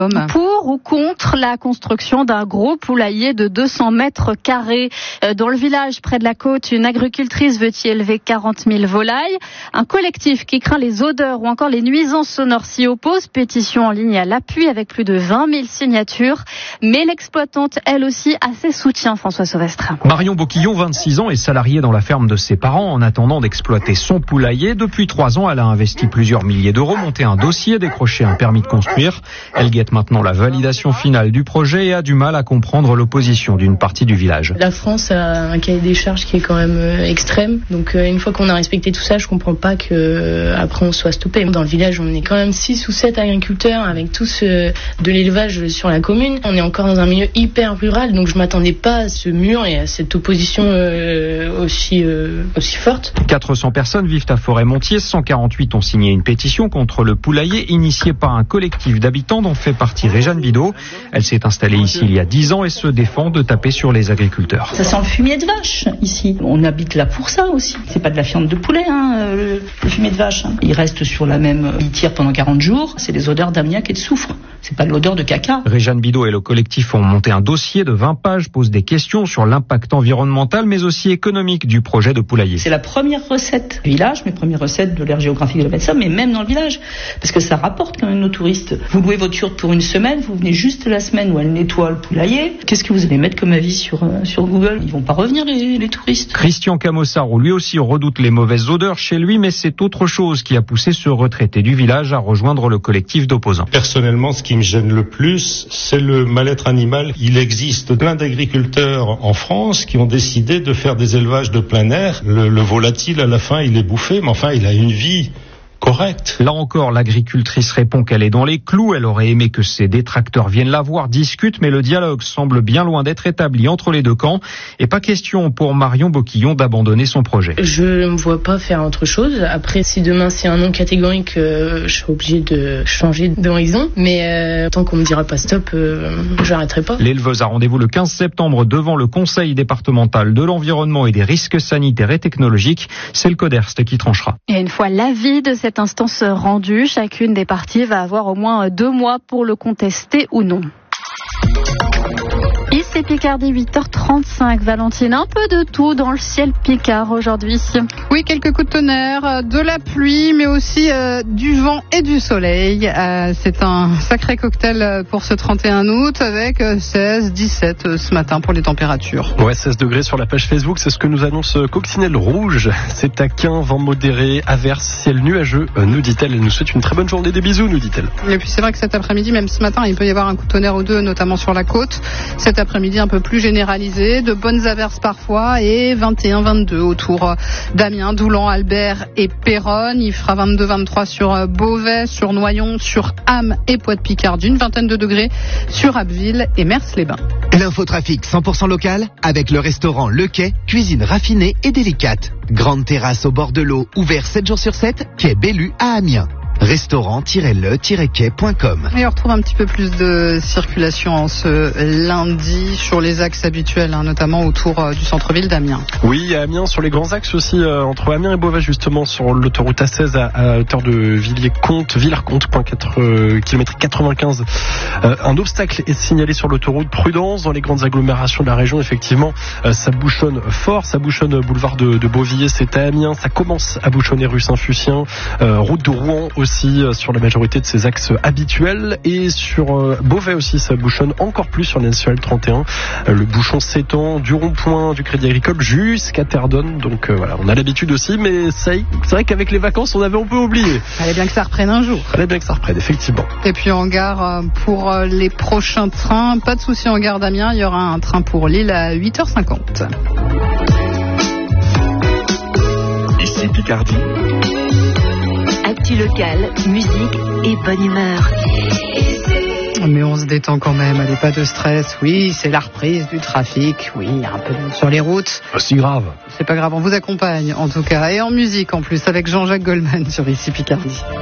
Pour ou contre la construction d'un gros poulailler de 200 mètres carrés dans le village près de la côte, une agricultrice veut y élever 40 000 volailles. Un collectif qui craint les odeurs ou encore les nuisances sonores s'y oppose. Pétition en ligne à l'appui avec plus de 20 000 signatures. Mais l'exploitante, elle aussi, a ses soutiens, François Sauvestre. Marion Boquillon, 26 ans, est salariée dans la ferme de ses parents en attendant d'exploiter son poulailler. Depuis 3 ans, elle a investi plusieurs milliers d'euros, monté un dossier, décroché un permis de construire. Elle guette maintenant la validation finale du projet et a du mal à comprendre l'opposition d'une partie du village. La France a un cahier des charges qui est quand même extrême. Donc une fois qu'on a respecté tout ça, je comprends pas que après on soit stoppé. Dans le village, on est quand même 6 ou 7 agriculteurs avec tous de l'élevage sur la commune. On est encore dans un milieu hyper rural, donc je m'attendais pas à ce mur et à cette opposition aussi forte. 400 personnes vivent à Forêt-Montier, 148 ont signé une pétition contre le poulailler initié par un collectif d'habitants dont fait partie Réjeanne Bidot. Elle s'est installée ici il y a 10 ans et se défend de taper sur les agriculteurs. Ça sent le fumier de vache ici. On habite là pour ça aussi. C'est pas de la viande de poulet, le fumier de vache. Il reste sur la même litière pendant 40 jours. C'est les odeurs d'ammoniac et de soufre. C'est pas de l'odeur de caca. Réjeanne Bidot et le collectif ont monté un dossier de 20 pages, posent des questions sur l'impact environnemental mais aussi économique du projet de poulailler. C'est la première recette du village, mes premières recettes de l'aire géographique de la Metsa, mais même dans le village. Parce que ça rapporte quand même nos touristes. Vous louez votre yurte pour une semaine, vous venez juste la semaine où elle nettoie le poulailler. Qu'est-ce que vous allez mettre comme avis sur Google? Ils vont pas revenir les touristes. Christian Camossaro, lui aussi, redoute les mauvaises odeurs chez lui, mais c'est autre chose qui a poussé ce retraité du village à rejoindre le collectif d'opposants. Personnellement, ce qui me gêne le plus, c'est le mal-être animal. Il existe plein d'agriculteurs en France qui ont décidé de faire des élevages de plein air. Le volatile, à la fin, il est bouffé, mais enfin, il a une vie correct. Là encore, l'agricultrice répond qu'elle est dans les clous. Elle aurait aimé que ses détracteurs viennent la voir, discutent, mais le dialogue semble bien loin d'être établi entre les deux camps. Et pas question pour Marion Boquillon d'abandonner son projet. Je ne me vois pas faire autre chose. Après, si demain c'est un non catégorique, je serai obligée de changer d'horizon. Mais tant qu'on me dira pas stop, j'arrêterai pas. L'éleveuse a rendez-vous le 15 septembre devant le Conseil départemental de l'environnement et des risques sanitaires et technologiques. C'est le CODERST qui tranchera. Et une fois l'avis de cette instance rendue, chacune des parties va avoir au moins 2 mois pour le contester ou non. Ici Picardie, 8h35. Valentine, un peu de tout dans le ciel picard aujourd'hui. Oui, quelques coups de tonnerre, de la pluie, mais aussi du vent et du soleil. C'est un sacré cocktail pour ce 31 août avec 16, 17 ce matin pour les températures. Ouais, 16 degrés sur la page Facebook, c'est ce que nous annonce Coccinelle Rouge. C'est taquin, vent modéré, averse, ciel nuageux, nous dit-elle. Elle nous souhaite une très bonne journée, des bisous, nous dit-elle. Et puis c'est vrai que cet après-midi, même ce matin, il peut y avoir un coup de tonnerre ou deux, notamment sur la côte. Cet après-midi un peu plus généralisé, de bonnes averses parfois et 21-22 autour d'Amiens, Doulan, Albert et Péronne. Il fera 22-23 sur Beauvais, sur Noyon, sur Ham et Poix-de-Picardie, une vingtaine de degrés sur Abbeville et Mers-les-Bains. L'infotrafic 100% local avec le restaurant Le Quai, cuisine raffinée et délicate. Grande terrasse au bord de l'eau, ouvert 7 jours sur 7, quai Bellu à Amiens. Restaurant-le-quai.com. Et on retrouve un petit peu plus de circulation en ce lundi sur les axes habituels, notamment autour du centre-ville d'Amiens. Oui, à Amiens, sur les grands axes aussi, entre Amiens et Beauvais, justement, sur l'autoroute A16 à hauteur de Villers-Comte, 4 km 95. Un obstacle est signalé sur l'autoroute. Prudence dans les grandes agglomérations de la région, effectivement, ça bouchonne fort, ça bouchonne boulevard de Beauvilliers, c'est à Amiens, ça commence à bouchonner rue Saint-Fucien, route de Rouen aussi, sur la majorité de ces axes habituels, et sur Beauvais aussi ça bouchonne encore plus sur la nationale 31. Le bouchon s'étend du rond-point du Crédit Agricole jusqu'à Terdonne, donc voilà, on a l'habitude aussi, mais c'est vrai qu'avec les vacances on avait un peu oublié. Fallait bien que ça reprenne un jour. Fallait bien que ça reprenne, effectivement. Et puis en gare pour les prochains trains, pas de souci en gare d'Amiens, il y aura un train pour Lille à 8h50. Ici Picardie. Actu local, musique et bonne humeur. Mais on se détend quand même, allez, pas de stress. Oui, c'est la reprise du trafic. Oui, il y a un peu de monde sur les routes. Pas si grave. C'est pas grave, on vous accompagne en tout cas. Et en musique en plus, avec Jean-Jacques Goldman sur Ici Picardie.